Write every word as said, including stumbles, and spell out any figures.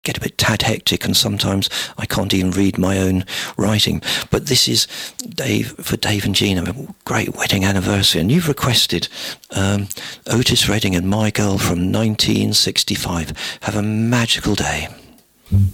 get a bit tad hectic, and sometimes I can't even read my own writing. But this is Dave, for Dave and Gina, a great wedding anniversary, and you've requested um, Otis Redding and My Girl from nineteen sixty-five. Have a magical day.